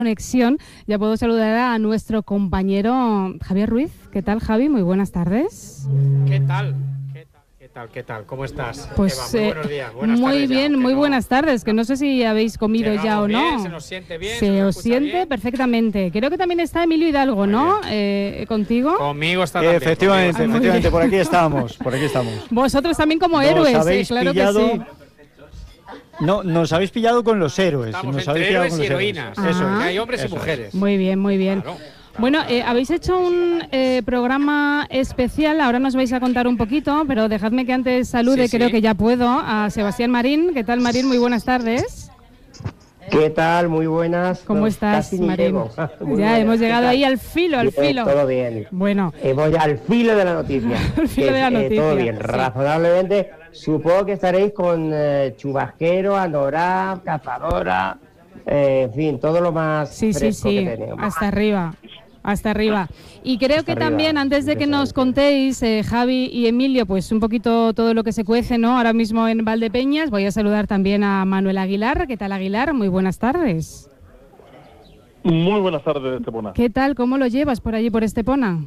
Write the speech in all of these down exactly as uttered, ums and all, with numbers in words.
Conexión, ya puedo saludar a nuestro compañero Javier Ruiz. ¿Qué tal, Javi? Muy buenas tardes. ¿Qué tal? ¿Qué tal? ¿Qué tal? ¿Qué tal? ¿Cómo estás? Pues Eva, muy eh, buenos días. Buenas muy tardes bien, ya, muy no, buenas tardes. Que no sé si habéis comido ya o no. Bien, se nos siente bien. Se, se os siente bien. perfectamente. Creo que también está Emilio Hidalgo, muy ¿no? Eh, contigo. Conmigo está eh, también. Efectivamente, Conmigo. efectivamente, por aquí estamos, por aquí estamos. Vosotros también como Nos héroes, habéis eh, claro pillado... que sí. No, nos habéis pillado con los héroes. Estamos nos entre habéis pillado héroes con y los heroínas. héroes. Eso Ah. es. Hay hombres Eso y es. mujeres. Muy bien, muy bien. Claro. Bueno, eh, habéis hecho un eh, programa especial, ahora nos vais a contar un poquito, pero dejadme que antes salude, Sí, creo sí. que ya puedo, a Sebastián Marín. ¿Qué tal, Marín? Muy buenas tardes. ¿Qué tal? Muy buenas. ¿Cómo No, estás, casi ni Marín? llego. Muy Ya buenas. hemos ¿Qué llegado tal? ahí al filo, al Bien, filo. Todo bien. Bueno, Eh, voy al filo de la noticia. Al filo Que, de la eh, noticia, todo bien, sí. razonablemente. Supongo que estaréis con eh, chubasquero, anorak, cazadora, eh, en fin, todo lo más sí, sí, fresco sí, que tenemos. hasta arriba. Hasta arriba. Y creo Hasta que arriba, también, antes de que nos impresionante. contéis, eh, Javi y Emilio, pues un poquito todo lo que se cuece, ¿no? Ahora mismo en Valdepeñas, voy a saludar también a Manuel Aguilar. ¿Qué tal, Aguilar? Muy buenas tardes. Muy buenas tardes, Estepona. ¿Qué tal? ¿Cómo lo llevas por allí, por Estepona?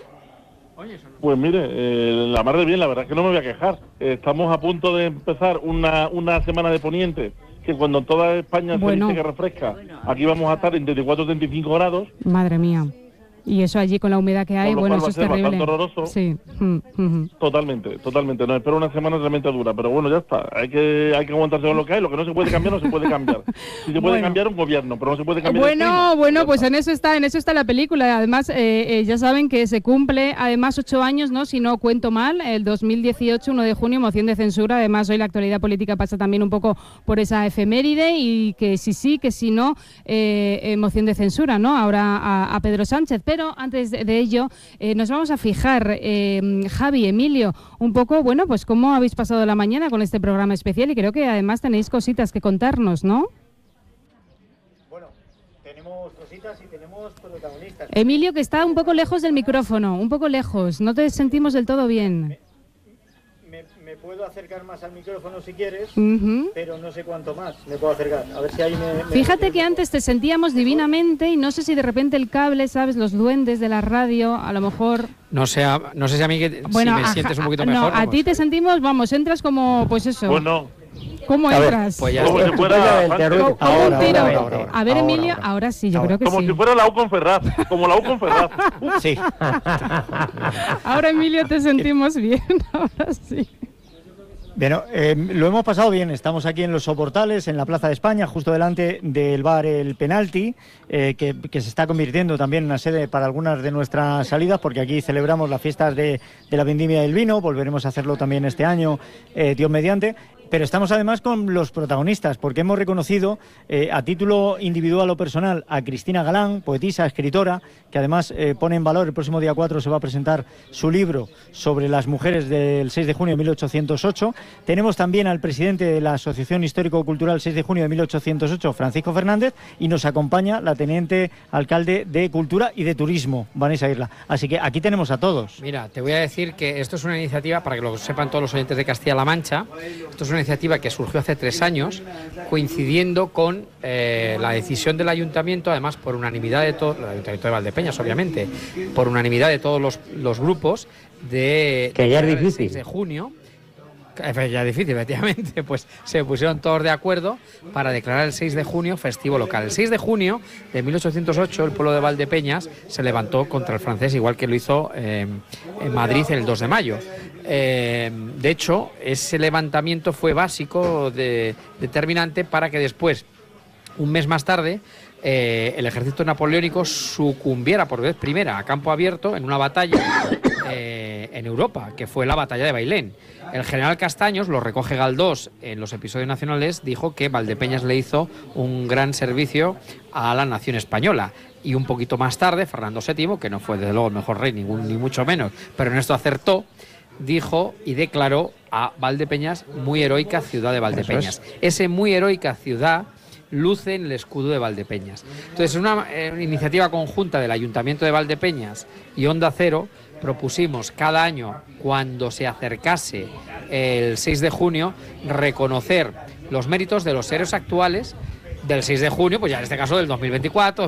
Pues mire, eh, la mar de bien, la verdad es que no me voy a quejar. Eh, estamos a punto de empezar una, una semana de poniente, que cuando toda España Bueno. se dice que refresca, aquí vamos a estar en treinta y cuatro a treinta y cinco grados. Madre mía. Y eso allí con la humedad que hay, Con lo bueno, cual eso va es a ser terrible. bastante horroroso. Sí. Mm, mm. Totalmente, totalmente. Nos espera una semana realmente dura, pero bueno, ya está. Hay que hay que aguantarse con lo que hay. Lo que no se puede cambiar, no se puede cambiar. Si se puede Bueno. cambiar un gobierno, pero no se puede cambiar el Bueno, clima. bueno, Ya pues está. en eso está, en eso está la película. Además, eh, eh, ya saben que se cumple, además, ocho años, ¿no? Si no cuento mal, el dos mil dieciocho, uno de junio, moción de censura. Además, hoy la actualidad política pasa también un poco por esa efeméride y que si sí, que si no, eh, eh, moción de censura, ¿no? Ahora a, a Pedro Sánchez. Pero antes de, de ello, eh, nos vamos a fijar, eh, Javi, Emilio, un poco, bueno, pues cómo habéis pasado la mañana con este programa especial y creo que además tenéis cositas que contarnos, ¿no? Bueno, tenemos cositas y tenemos protagonistas. Emilio, que está un poco lejos del micrófono, un poco lejos, no te sentimos del todo bien. Me, me puedo acercar más al micrófono si quieres, Ujú. pero no sé cuánto más me puedo acercar. A ver si ahí me... me- Fíjate que antes te sentíamos divinamente y no sé si de repente el cable, ¿sabes? Los duendes de la radio, a lo mejor... No sé, a- no sé si a mí que, Bueno, si me a- sientes un poquito no, mejor. a vamos. ti te sentimos, vamos, entras como, pues eso, Bueno, ¿cómo A ver, entras? Pues ya como está. si fuera... Estupendamente, Ruth. Como como Ahora, un tiro. ahora, ahora, ahora. A ver, Ahora, Emilio, ahora. ahora sí, yo Ahora. creo que Como sí. si fuera la U con Ferraz, como la U con Ferraz. Sí. Ahora, Emilio, te sentimos bien, ahora sí. Bueno, eh, lo hemos pasado bien. Estamos aquí en los Soportales, en la Plaza de España, justo delante del bar El Penalti, eh, que, que se está convirtiendo también en una sede para algunas de nuestras salidas, porque aquí celebramos las fiestas de, de la vendimia del vino. Volveremos a hacerlo también este año, eh, Dios mediante. Pero estamos además con los protagonistas, porque hemos reconocido eh, a título individual o personal a Cristina Galán, poetisa, escritora, que además eh, pone en valor, el próximo día cuatro se va a presentar su libro sobre las mujeres del seis de junio de mil ochocientos ocho. Tenemos también al presidente de la Asociación Histórico-Cultural seis de junio de mil ochocientos ocho, Francisco Fernández, y nos acompaña la teniente alcalde de Cultura y de Turismo, Vanessa Irla. Así que aquí tenemos a todos. Mira, te voy a decir que esto es una iniciativa, para que lo sepan todos los oyentes de Castilla-La Mancha, esto es una iniciativa que surgió hace tres años, coincidiendo con eh, la decisión del ayuntamiento, además por unanimidad de todos, el ayuntamiento de Valdepeñas, obviamente, por unanimidad de todos los, los grupos, de... Que ya es de el difícil. seis de junio, Efe- ya es difícil, efectivamente, pues se pusieron todos de acuerdo para declarar el seis de junio festivo local. El seis de junio de mil ochocientos ocho, el pueblo de Valdepeñas se levantó contra el francés, igual que lo hizo eh, en Madrid el dos de mayo. Eh, de hecho, ese levantamiento fue básico, de, determinante, para que después, un mes más tarde, eh, el ejército napoleónico sucumbiera por vez primera a campo abierto en una batalla eh, en Europa, que fue la batalla de Bailén. El general Castaños, lo recoge Galdós en los episodios nacionales, dijo que Valdepeñas le hizo un gran servicio a la nación española. Y un poquito más tarde, Fernando séptimo, que no fue desde luego el mejor rey, ningún, ni mucho menos, pero en esto acertó, dijo y declaró a Valdepeñas muy heroica ciudad de Valdepeñas. Ese muy heroica ciudad luce en el escudo de Valdepeñas. Entonces, una, eh, una iniciativa conjunta del Ayuntamiento de Valdepeñas y Onda Cero, propusimos cada año, cuando se acercase el seis de junio, reconocer los méritos de los héroes actuales del seis de junio, pues ya en este caso del dos mil veinticuatro,